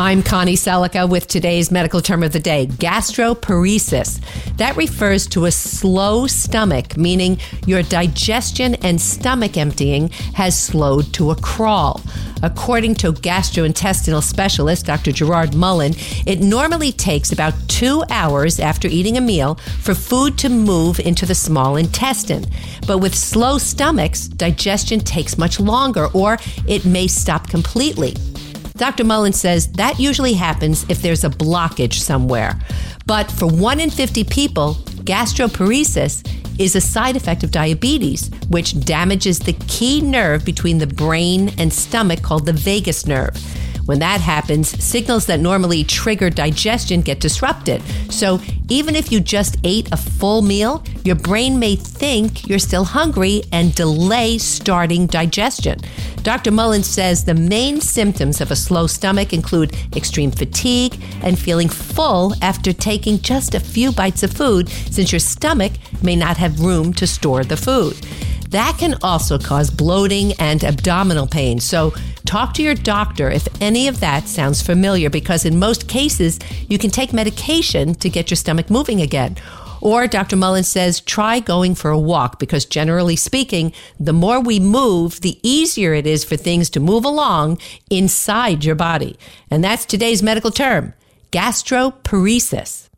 I'm Connie Selica with today's medical term of the day, gastroparesis. That refers to a slow stomach, meaning your digestion and stomach emptying has slowed to a crawl. According to gastrointestinal specialist Dr. Gerard Mullen, it normally takes about 2 hours after eating a meal for food to move into the small intestine. But with slow stomachs, digestion takes much longer, or it may stop completely. Dr. Mullen says that usually happens if there's a blockage somewhere. But for 1 in 50 people, gastroparesis is a side effect of diabetes, which damages the key nerve between the brain and stomach called the vagus nerve. When that happens, signals that normally trigger digestion get disrupted. So even if you just ate a full meal, your brain may think you're still hungry and delay starting digestion. Dr. Mullen says the main symptoms of a slow stomach include extreme fatigue and feeling full after taking just a few bites of food, since your stomach may not have room to store the food. That can also cause bloating and abdominal pain. So talk to your doctor if any of that sounds familiar, because in most cases, you can take medication to get your stomach moving again. Or Dr. Mullen says, try going for a walk, because generally speaking, the more we move, the easier it is for things to move along inside your body. And that's today's medical term, gastroparesis.